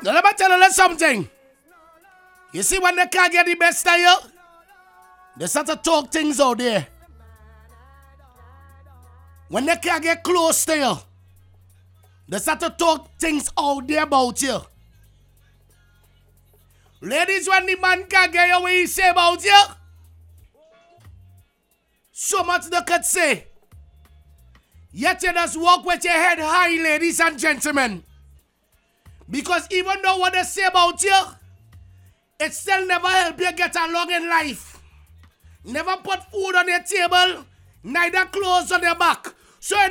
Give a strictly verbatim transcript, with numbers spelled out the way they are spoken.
Now let me tell you something. You see when they can't get the best of you, they start to talk things out there. When they can't get close to you, they start to talk things out there about you. Ladies, when the man can't get you, what he say about you? So much they could say. Yet you just walk with your head high, ladies and gentlemen. Because even though what they say about you, it still never help you get along in life. Never put food on your table, neither clothes on your back. So